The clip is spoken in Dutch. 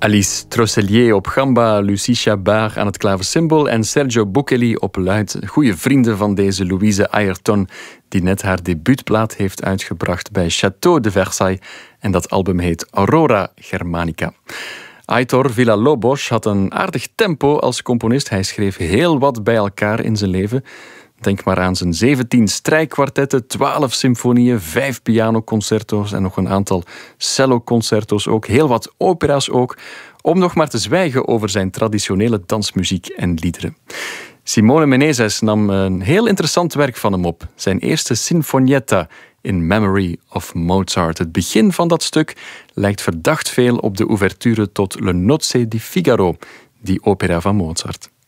Alice Trosselier op gamba, Lucie Chabard aan het klaversymbol en Sergio Buchelli op luid. Goeie vrienden van deze Louise Ayrton, die net haar debuutplaat heeft uitgebracht bij Château de Versailles. En dat album heet Aurora Germanica. Aitor Villa-Lobos had een aardig tempo als componist. Hij schreef heel wat bij elkaar in zijn leven. Denk maar aan zijn 17 strijkkwartetten, 12 symfonieën, 5 pianoconcerto's en nog een aantal celloconcerto's ook. Heel wat opera's ook, om nog maar te zwijgen over zijn traditionele dansmuziek en liederen. Simone Menezes nam een heel interessant werk van hem op. Zijn eerste Sinfonietta in Memory of Mozart. Het begin van dat stuk lijkt verdacht veel op de ouverture tot Le Nozze di Figaro, die opera van Mozart.